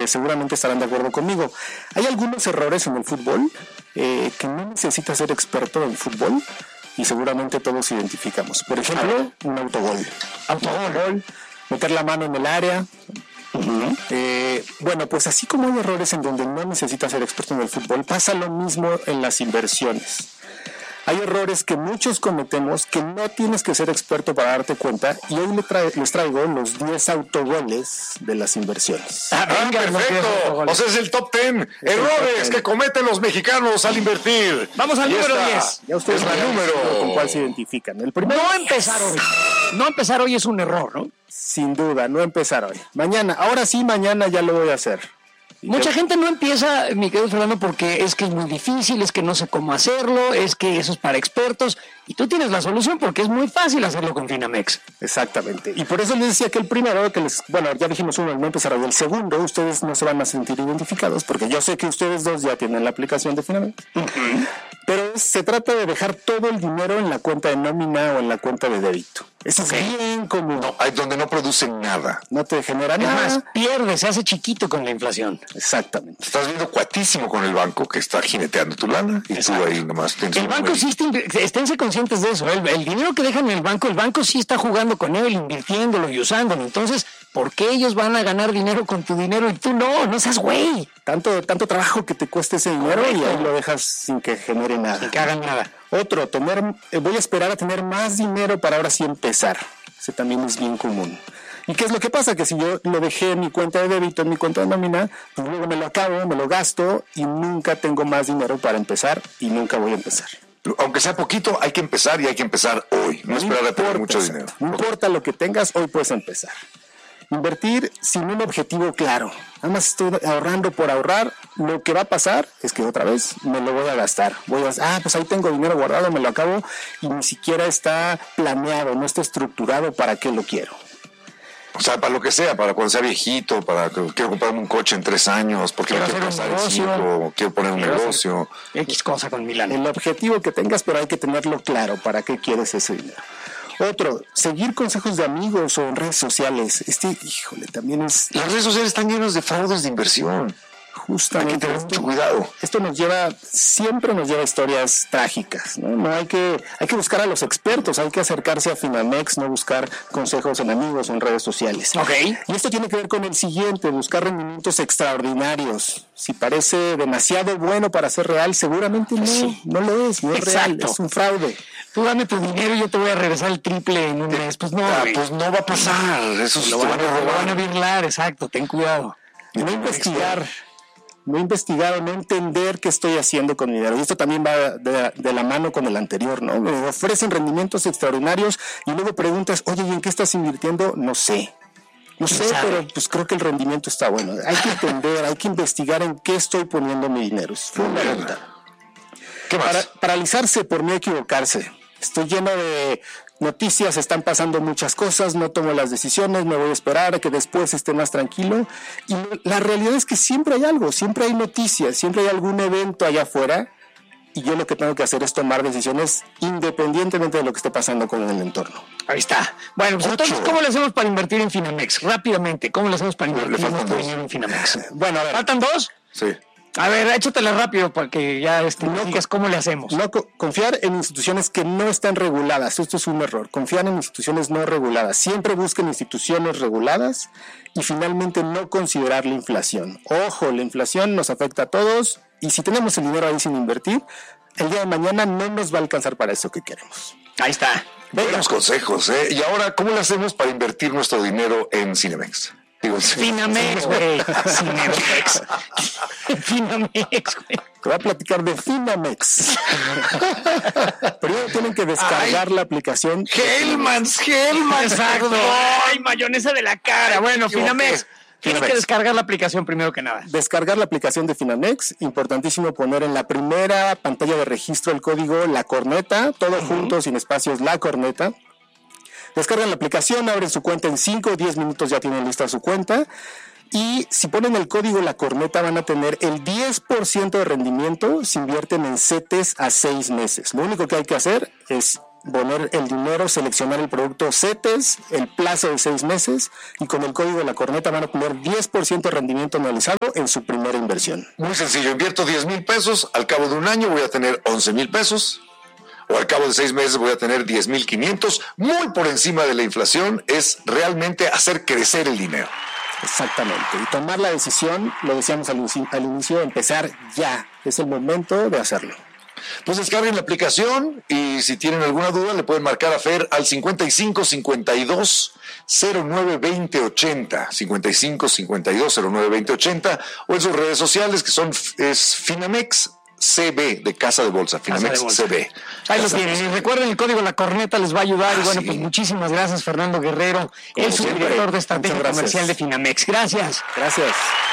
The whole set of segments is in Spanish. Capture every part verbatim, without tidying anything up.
seguramente estarán de acuerdo conmigo. Hay algunos errores en el fútbol eh, que no necesitas ser experto en fútbol y seguramente todos identificamos. Por ejemplo, un autogol. Autogol, meter la mano en el área. Uh-huh. Eh, bueno, pues así como hay errores en donde no necesitas ser experto en el fútbol, pasa lo mismo en las inversiones. Hay errores que muchos cometemos que no tienes que ser experto para darte cuenta, y hoy les, tra- les traigo los diez autogoles de las inversiones. Ah, venga, perfecto. O sea, es el top diez errores que cometen los mexicanos al invertir. Vamos al y número esta diez. Ya ustedes es la saben número. con cuál se identifican. El primero, No empezar hoy. No empezar hoy es un error, ¿no? sin duda, no empezar hoy. Mañana, ahora sí, mañana ya lo voy a hacer. Y Mucha te- gente no empieza, mi querido Fernando, porque es que es muy difícil, es que no sé cómo hacerlo, es que eso es para expertos. Y tú tienes la solución porque es muy fácil hacerlo con Finamex. Exactamente. Y por eso les decía que el primero, que les, bueno, ya dijimos uno, el no empezar hoy. El segundo, ustedes no se van a sentir identificados, porque yo sé que ustedes dos ya tienen la aplicación de Finamex. Uh-huh. Pero es- se trata de dejar todo el dinero en la cuenta de nómina o en la cuenta de débito. Eso es bien común. No, hay donde no producen nada. No te genera Es nada. más, pierde, se hace chiquito con la inflación. Exactamente. Estás viendo cuatísimo con el banco que está jineteando tu lana y Exacto. tú ahí nomás tienes El un banco número. sí está, inv- esténse conscientes de eso. El, el dinero que dejan en el banco, el banco sí está jugando con él, invirtiéndolo y usándolo. Entonces, ¿por qué ellos van a ganar dinero con tu dinero y tú no? No seas güey. Tanto, tanto trabajo que te cueste ese dinero y ahí lo dejas sin que genere nada. Sin que hagan nada. Otro, tener, eh, voy a esperar a tener más dinero para ahora sí empezar. Ese también es bien común. ¿Y qué es lo que pasa? Que si yo lo dejé en mi cuenta de débito, en mi cuenta de nómina, pues luego me lo acabo, me lo gasto y nunca tengo más dinero para empezar y nunca voy a empezar. Aunque sea poquito, hay que empezar y hay que empezar hoy. No, esperar a tener mucho exacto. dinero. No importa lo que tengas, hoy puedes empezar. Invertir sin un objetivo claro. Nada más estoy ahorrando por ahorrar. Lo que va a pasar es que otra vez me lo voy a gastar. Voy a, ah, pues ahí tengo dinero guardado, me lo acabo y ni siquiera está planeado, no está estructurado para qué lo quiero. O sea, para lo que sea, para cuando sea viejito, para que quiero comprarme un coche en tres años, porque Quiero me quiero hacer un casar en negocio. cinco, quiero poner un Quiero hacer- negocio. X cosa con Milán. El objetivo que tengas, pero hay que tenerlo claro para qué quieres ese dinero. Otro, seguir consejos de amigos o en redes sociales. Este, híjole, también es Las redes sociales están llenas de fraudes de inversión. justamente. Hay que tener esto- mucho cuidado. Esto nos lleva, siempre nos lleva a historias trágicas, ¿no? No hay que, hay que buscar a los expertos, hay que acercarse a Finamex, no buscar consejos en amigos o en redes sociales. Ok. Y esto tiene que ver con el siguiente, buscar rendimientos extraordinarios. Si parece demasiado bueno para ser real, seguramente no, Sí. no lo es, no es real, Exacto. es un fraude. Tú dame tu dinero y yo te voy a regresar el triple en un mes. Pues no, Ah, güey. pues no va a pasar. Eso lo te van, van a a, lo van a robar. virlar, exacto, ten cuidado. No investigar, no investigar o no entender qué estoy haciendo con mi dinero. Y esto también va de, de la mano con el anterior, ¿no? Me ofrecen rendimientos extraordinarios y luego preguntas, oye, ¿y en qué estás invirtiendo? No sé. No sé, sabe? pero pues creo que el rendimiento está bueno. Hay que entender, hay que investigar en qué estoy poniendo mi dinero. Es fundamental. ¿Qué más? Para, paralizarse por no equivocarse. Estoy lleno de noticias, están pasando muchas cosas, no tomo las decisiones, me voy a esperar a que después esté más tranquilo. Y la realidad es que siempre hay algo, siempre hay noticias, siempre hay algún evento allá afuera. Y yo lo que tengo que hacer es tomar decisiones independientemente de lo que esté pasando con el entorno. Ahí está. Bueno, pues Ocho. entonces, ¿cómo le hacemos para invertir en Finamex? Rápidamente, ¿cómo le hacemos para Le invertir faltan nuestro dos. dinero en Finamex? Bueno, a ver, ¿Faltan dos? Sí. A ver, échatela rápido para que ya este, no digas cómo le hacemos. no co- confiar en instituciones que no están reguladas. Esto es un error. Confiar en instituciones no reguladas. Siempre busquen instituciones reguladas y finalmente no considerar la inflación. Ojo, la inflación nos afecta a todos y si tenemos el dinero ahí sin invertir, el día de mañana no nos va a alcanzar para eso que queremos. Ahí está. Buenos consejos, ¿eh? Y ahora, ¿cómo le hacemos para invertir nuestro dinero en Cinemex? Digo, en Cinemex. Finamex, güey. Finamex. Finamex, güey. Te voy a platicar de Finamex. Primero tienen que descargar Ay. la aplicación. Hellmans, Hellmans. Exacto. Ay, mayonesa de la cara. Bueno, equivoqué. Finamex. Tienes Finamex. que descargar la aplicación primero que nada. Descargar la aplicación de Finamex, importantísimo poner en la primera pantalla de registro el código La Corneta, todo junto, sin espacios, La Corneta. Descargan la aplicación, abren su cuenta en cinco o diez minutos, ya tienen lista su cuenta. Y si ponen el código La Corneta van a tener el diez por ciento de rendimiento si invierten en CETES a seis meses. Lo único que hay que hacer es poner el dinero, seleccionar el producto CETES, el plazo de seis meses, y con el código de la corneta van a obtener diez por ciento de rendimiento anualizado en su primera inversión. Muy sencillo, invierto diez mil pesos, al cabo de un año voy a tener once mil pesos, o al cabo de seis meses voy a tener diez mil quinientos, muy por encima de la inflación. Es realmente hacer crecer el dinero. Exactamente, y tomar la decisión, lo decíamos al inicio, al inicio, empezar ya, es el momento de hacerlo. Pues descarguen la aplicación y si tienen alguna duda le pueden marcar a Fer al cincuenta y cinco cincuenta y dos cero nueve veinte ochenta, cincuenta y cinco cincuenta y dos cero nueve veinte ochenta, o en sus redes sociales que son es Finamex C B, de Casa de Bolsa, Finamex C B. Ahí lo tienen, y recuerden el código La Corneta les va a ayudar. Ah, y bueno, sí. Pues muchísimas gracias, Fernando Guerrero, el subdirector de estrategia comercial de Finamex. Gracias. Gracias.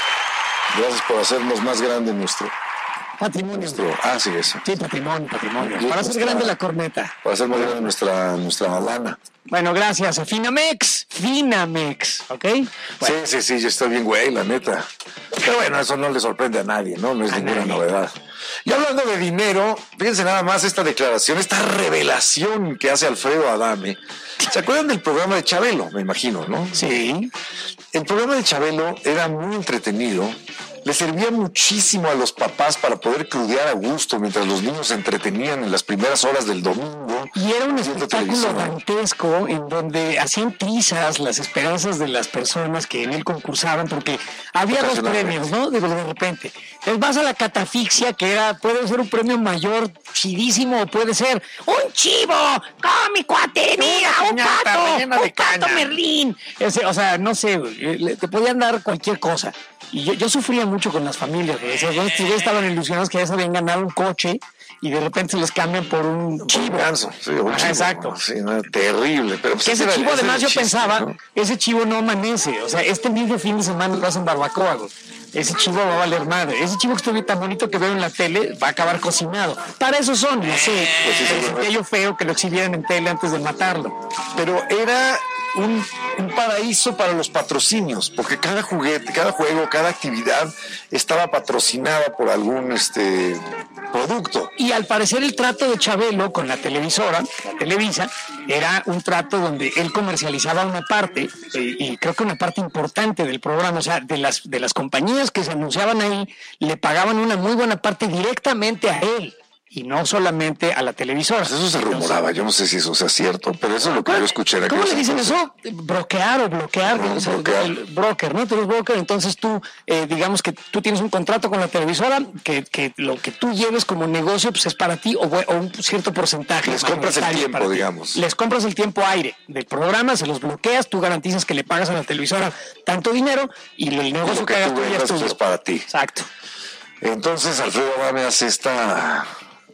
Gracias por hacernos más grande nuestro patrimonio. Nuestro, ah, sí, eso. Sí, patrimonio, patrimonio. Para hacer grande la corneta. Para hacer más grande nuestra, nuestra lana. Bueno, gracias a Finamex. Finamex, ¿ok? Bueno. Sí, sí, sí, yo estoy bien, güey, la neta. Pero bueno, eso no le sorprende a nadie, ¿no? No es a ninguna nadie. novedad. Y hablando de dinero, fíjense nada más esta declaración, esta revelación que hace Alfredo Adame. ¿Se acuerdan del programa de Chabelo? Me imagino, ¿no? Sí. El programa de Chabelo era muy entretenido. Le servía muchísimo a los papás para poder crudear a gusto mientras los niños se entretenían en las primeras horas del domingo. Y era un espectáculo dantesco en donde hacían trizas las esperanzas de las personas que en él concursaban, porque había dos premios, ¿no? De, de repente. Entonces vas a la catafixia, que era, puede ser un premio mayor, chidísimo, o puede ser un chivo, ¡oh, mi cuate! ¡Mira, un pato! ¡Un pato Merlín! Ese, o sea, no sé, te podían dar cualquier cosa. Y yo, yo sufría mucho con las familias, ¿no? Estos güeyes estaban ilusionados que ya se habían ganado un coche y de repente se les cambian por un chivo. Un ganso, sí, un Ajá, chivo. Exacto. Sí, no, terrible. Pero pues ese era, chivo, ese además, yo chiste, pensaba, ¿no? ese chivo no amanece. O sea, este mismo fin de semana lo hacen barbacoa, güey. Ese chivo va a valer madre. Ese chivo que estuve tan bonito que veo en la tele va a acabar cocinado. Para eso son, no sé. Pues sí, sentía yo feo que lo exhibieran en tele antes de matarlo. Pero era un, un paraíso para los patrocinios, porque cada juguete, cada juego, cada actividad estaba patrocinada por algún este producto. Y al parecer el trato de Chabelo con la televisora, la Televisa, era un trato donde él comercializaba una parte, y, y creo que una parte importante del programa, o sea, de las, de las compañías que se anunciaban ahí, le pagaban una muy buena parte directamente a él. Y no solamente a la televisora. Pues eso se rumoraba, yo no sé si eso sea cierto, pero eso es lo que yo escuché. ¿Cómo le dicen eso? Brokear o bloquear. No, o sea, brokear. El broker, ¿no? Tú eres broker, entonces tú, eh, digamos que tú tienes un contrato con la televisora, que, que lo que tú lleves como negocio pues es para ti, o, o un cierto porcentaje. Les compras el tiempo, digamos. Les compras el tiempo aire del programa, se los bloqueas, tú garantizas que le pagas a la televisora tanto dinero y el negocio lo que, que hagas tú tú ya es tuyo. Es para ti. Exacto. Entonces Alfredo Adame hace esta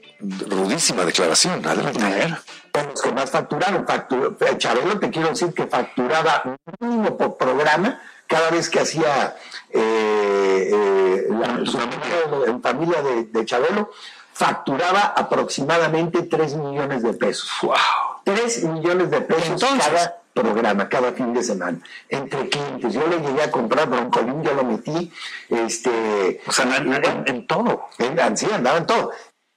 rudísima declaración. Adelante. A ver. Con los que más facturaron. Factur... Chabelo, te quiero decir que facturaba mínimo por programa cada vez que hacía eh, eh, la, su familia, en familia de, de Chabelo, facturaba aproximadamente tres millones de pesos. ¡Wow! tres millones de pesos. Entonces, cada programa, cada fin de semana, entre clientes. Yo le llegué a comprar broncolín, yo lo metí, este, o sea, en, en, en todo. En, sí, andaba en todo.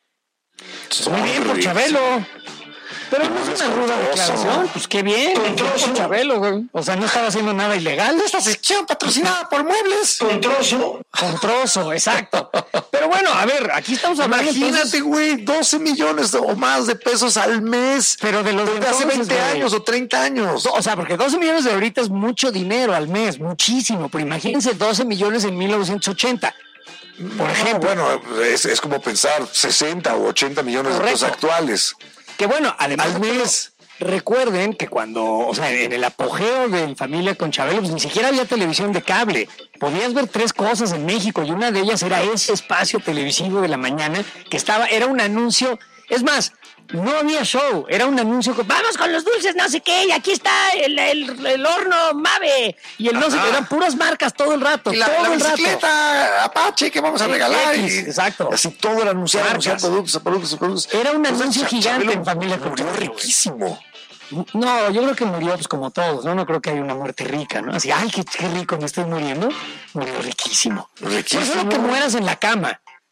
Muy bien por Chabelo. Pero no es una ruda declaración, pues qué bien, con trozo, por Chabelo, güey. O sea, no estaba haciendo nada ilegal. Esta sección patrocinada por Muebles. Con trozo. Con trozo, exacto. Pero bueno, a ver, aquí estamos hablando. Imagínate, güey, doce millones o más de pesos al mes. Pero de los de hace veinte años o treinta años. O sea, porque doce millones de ahorita es mucho dinero al mes, muchísimo. Pero imagínense doce millones en mil novecientos ochenta. Por ejemplo. No, bueno, es, es como pensar sesenta o ochenta millones Correcto. de pesos actuales. Que bueno, además al mes, recuerden que cuando, o sea, en el apogeo de Familia con Chabelo, pues ni siquiera había televisión de cable. Podías ver tres cosas en México y una de ellas era ese espacio televisivo de la mañana que estaba, era un anuncio, es más, no había show, era un anuncio con, vamos con los dulces, no sé qué, y aquí está el, el, el horno Mave, y el Ajá. no sé qué, eran puras marcas todo el rato, y la, todo la el bicicleta rato. Apache que vamos a regalar. X, y, exacto. Así todo era anunciado, anunciado productos, productos, productos. Era un pues anuncio gigante en Familia con Chabelo. Riquísimo. No, yo creo que murió pues como todos, ¿no? No creo que haya una muerte rica, ¿no? Así, ay, qué, qué rico, me estoy muriendo. Murió riquísimo. Riquísimo. No solo que mueras en la cama.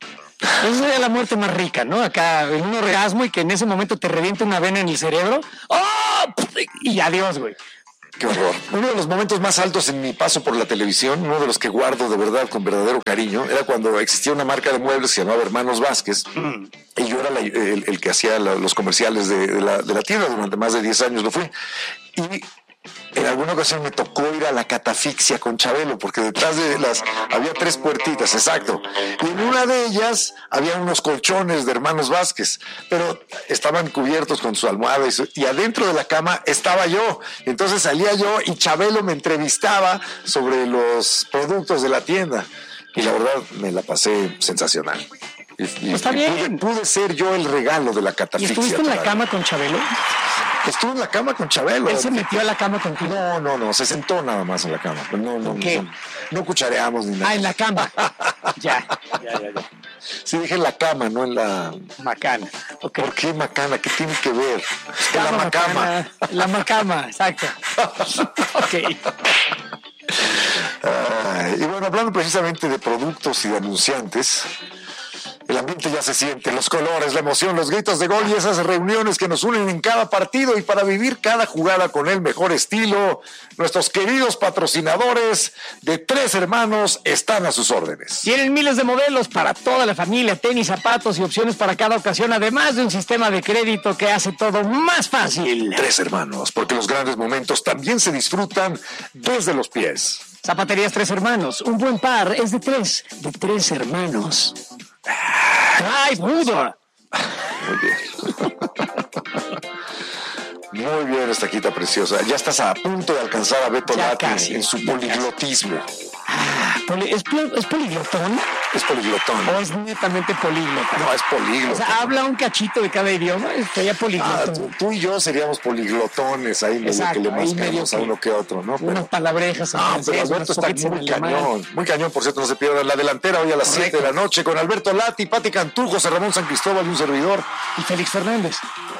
Esa sería la muerte más rica, ¿no? Acá, en un orgasmo y que en ese momento te reviente una vena en el cerebro. ¡Oh! Y adiós, güey. Qué horror. Uno de los momentos más altos en mi paso por la televisión, uno de los que guardo de verdad con verdadero cariño, era cuando existía una marca de muebles que se llamaba Hermanos Vázquez, mm. y yo era la, el, el que hacía la, los comerciales de, de, la, de la tienda. Durante más de diez años lo fui. Y en alguna ocasión me tocó ir a la catafixia con Chabelo, porque detrás de las había tres puertitas, exacto, y en una de ellas había unos colchones de Hermanos Vázquez, pero estaban cubiertos con su almohada y, su, y adentro de la cama estaba yo. Entonces salía yo y Chabelo me entrevistaba sobre los productos de la tienda, y la verdad me la pasé sensacional. Y, y, Está y bien. Pude, pude ser yo el regalo de la catafixia. ¿Y estuviste en la claro. cama con Chabelo? Estuvo en la cama con Chabelo. ¿Él se metió a la cama contigo? No, no, no, se sentó nada más en la cama. No, no, ¿Qué? no, no cuchareamos ni nada. Ah, en la cama. ya, ya, ya, ya. Sí, dije en la cama, no en la... Macana. Okay. ¿Por qué macana? ¿Qué tiene que ver? Cama, la macama. Macana, la macama, exacto. Ok. Ay, y bueno, hablando precisamente de productos y de anunciantes, el ambiente ya se siente, los colores, la emoción, los gritos de gol y esas reuniones que nos unen en cada partido, y para vivir cada jugada con el mejor estilo, nuestros queridos patrocinadores de Tres Hermanos están a sus órdenes. Tienen miles de modelos para toda la familia, tenis, zapatos y opciones para cada ocasión, además de un sistema de crédito que hace todo más fácil. Tres Hermanos, porque los grandes momentos también se disfrutan desde los pies. Zapaterías Tres Hermanos, un buen par es de tres, de tres hermanos. ¡Ay, Buda! Muy bien. Muy bien, esta quita preciosa. Ya estás a punto de alcanzar a Beto Ya Lati casi, en su ya poliglotismo. Ah, poli- ¿es, pl- ¿Es poliglotón? Es poliglotón. ¿O es netamente políglota? No, es políglota. O sea, habla un cachito de cada idioma, sería Ah, poliglotón. tú, tú y yo seríamos poliglotones ahí, medio Exacto, que le ahí medio mascamos a que- uno que otro, ¿no? Pero, Unas palabrejas en no, francés, pero Alberto unos está poquitos en muy alemán. cañón, muy cañón. Por cierto, no se pierdan la delantera hoy a las siete de la noche con Alberto Lati, Pati Cantú, José Ramón San Cristóbal y un servidor. Y Félix Fernández.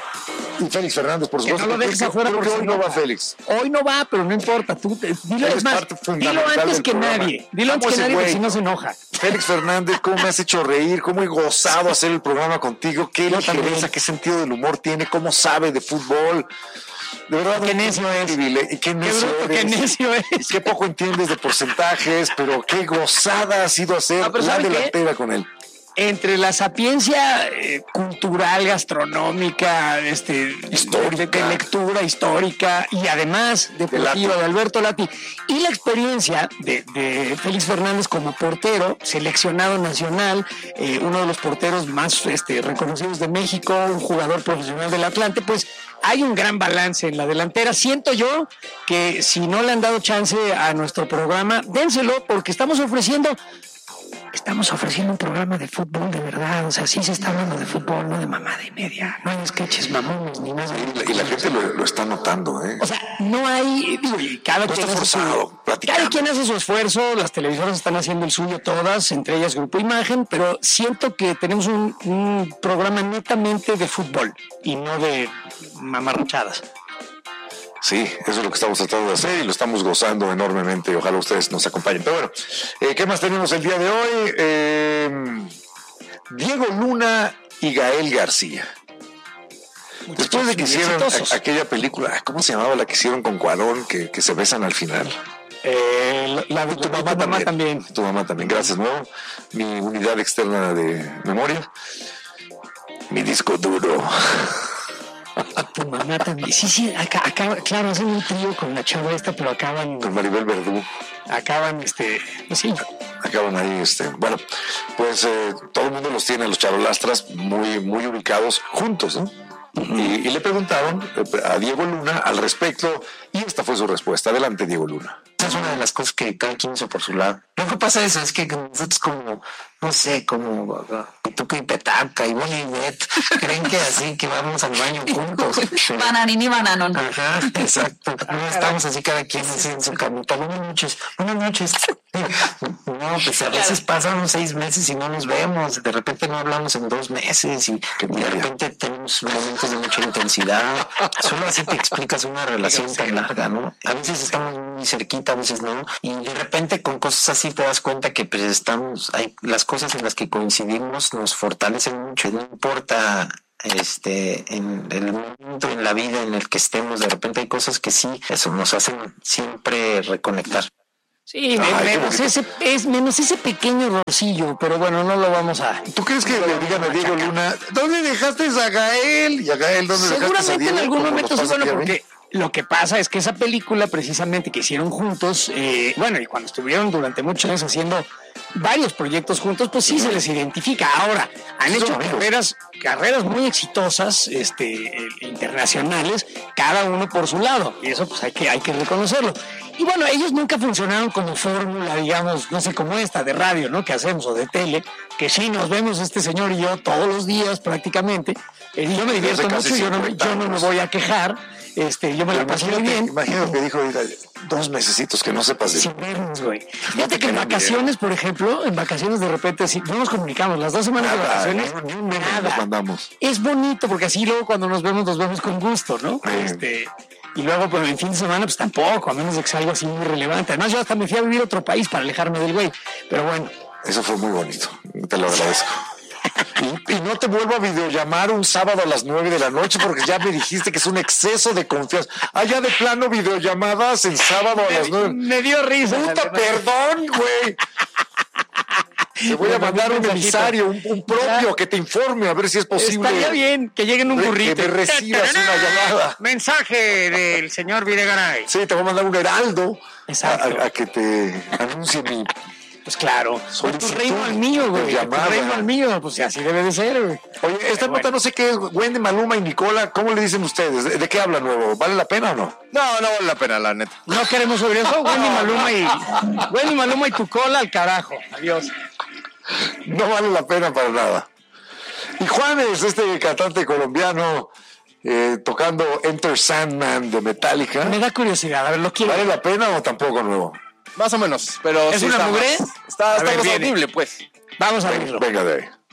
Y Félix Fernández, por Que supuesto. no lo dejes Creo- afuera creo porque que hoy se no va enoja. Félix. Hoy no va, pero no importa. Tú, te- dilo, Él es es más, parte dilo fundamental antes del que programa. nadie. Dilo Amo antes que ese nadie, güey. porque si no se enoja. Félix Fernández, cómo me has hecho reír, cómo he gozado hacer el programa contigo, qué Yo ligereza, también. qué sentido del humor tiene, cómo sabe de fútbol. De verdad, Qué un necio es. privilegio. Y qué Qué necio bruto, eres. qué necio es. Qué poco entiendes de porcentajes, pero qué gozada ha sido hacer Ah, pero la ¿sabe qué? delantera con él. Entre la sapiencia eh, cultural, gastronómica, este, Histórica. de, de lectura histórica y además deportiva de Alberto Lati, y la experiencia de, de Félix Fernández como portero, seleccionado nacional, eh, uno de los porteros más este, reconocidos de México, un jugador profesional del Atlante, pues hay un gran balance en la delantera. Siento yo que si no le han dado chance a nuestro programa, dénselo, porque estamos ofreciendo Estamos ofreciendo un programa de fútbol de verdad. O sea, sí se está hablando de fútbol, no de mamada y media. No hay sketches mamones ni nada. Y la, y la gente lo, lo está notando, ¿eh? O sea, no hay, digo, y cada, No quien está hace su- forzado, platicando. cada quien hace su esfuerzo, las televisoras están haciendo el suyo todas, entre ellas Grupo Imagen, pero siento que tenemos un, un programa netamente de fútbol y no de mamarrachadas. Sí, eso es lo que estamos tratando de hacer y lo estamos gozando enormemente. Ojalá ustedes nos acompañen. Pero bueno, eh, ¿qué más tenemos el día de hoy? Eh, Diego Luna y Gael García. Después de que hicieron a- aquella película, ¿cómo se llamaba la que hicieron con Cuarón, que, que se besan al final? Eh, la, la de tu mamá, mamá también. Tu mamá también, gracias, ¿no? Mi unidad externa de memoria. Mi disco duro. Tu mamá también. Sí, sí, acá, acá, claro, hacen un trío con la chava esta, pero acaban, Con Maribel Verdú. acaban, este, pues sí. Acaban ahí, este, bueno, pues eh, todo el mundo los tiene, los charolastras, muy, muy ubicados juntos, ¿no? Y, y le preguntaron eh, a Diego Luna al respecto, y esta fue su respuesta. Adelante, Diego Luna. Esa es una de las cosas que cada quien hizo por su lado. Lo que pasa eso es que nosotros como, no sé, como Pituca y Petaca y Bonnie y Bet, creen que así que vamos al baño juntos. Bananín y bananón. Ajá, exacto. No estamos así cada quien así en su camita. Buenas noches, buenas noches. no, pues a veces pasan seis meses y no nos vemos, de repente no hablamos en dos meses y de repente tenemos momentos de mucha intensidad. Solo así te explicas una relación tan larga, ¿no? A veces estamos muy cerquita, a veces no, y de repente con cosas así te das cuenta que pues estamos, hay las cosas en las que coincidimos nos fortalecen mucho, no importa este en el momento en la vida en el que estemos, de repente hay cosas que sí, eso nos hacen siempre reconectar. Sí, Ay, menos, ese, es menos ese pequeño errorcillo, pero bueno, no lo vamos a... ¿Tú crees que no le digan a Diego Luna, ¿dónde dejaste a Gael? Y a Gael, ¿dónde dejaste a Diego? Seguramente en algún momento sí, bueno, porque lo que pasa es que esa película precisamente que hicieron juntos, eh, bueno, y cuando estuvieron durante muchos años haciendo varios proyectos juntos, pues sí se les identifica. Ahora, han sí, hecho carreras, carreras muy exitosas, este, eh, internacionales, cada uno por su lado, y eso pues hay que, hay que reconocerlo. Y bueno, ellos nunca funcionaron como fórmula, digamos, no sé, como esta de radio, ¿no? Que hacemos, o de tele, que sí nos vemos este señor y yo todos los días prácticamente. Eh, y yo me divierto mucho, yo no, me, yo no me voy a quejar, este, yo me la paso muy bien. Imagino que dijo dos mesecitos que no sepas de... Sin vernos, güey. Fíjate que en vacaciones, por ejemplo, en vacaciones de repente sí, no nos comunicamos, las dos semanas nada, de vacaciones, no, no, nada. Nos mandamos. Es bonito, porque así luego cuando nos vemos, nos vemos con gusto, ¿no? Sí. Este... Y luego, pues, en fin de semana, pues tampoco, a menos de que sea algo así muy relevante. Además, yo hasta me fui a vivir a otro país para alejarme del güey. Pero bueno. Eso fue muy bonito. Te lo agradezco. y, y no te vuelvo a videollamar un sábado a las nueve de la noche porque ya me dijiste que es un exceso de confianza. Ah, ya de plano videollamadas el sábado a las nueve. Me dio risa. Puta, perdón, güey. Te voy a mandar un emisario, un, un propio, ya, que te informe a ver si es posible. Estaría bien que lleguen un burrito. Que me recibas una llamada. Mensaje del señor Videgaray. Sí, te voy a mandar un heraldo. Exacto. A, a que te anuncie mi... Pues claro, soy tu reino al mío, güey. Tu reino al mío, pues así debe de ser, güey. Oye, esta nota bueno. No sé qué es, Wendy, Maluma y Nicola, ¿cómo le dicen ustedes? ¿De, de qué hablan nuevo? ¿Vale la pena o no? No, no vale la pena, la neta. No queremos oír eso, Wendy, Maluma y... Wendy, Maluma y tu cola al carajo. Adiós. No vale la pena para nada. Y Juanes, este cantante colombiano, eh, tocando Enter Sandman de Metallica. Me da curiosidad, a ver, lo quiero. ¿Vale la pena o tampoco nuevo? Más o menos, pero ¿Es sí una está mugre? Más, está está más audible, pues. Vamos a verlo. Venga de ahí.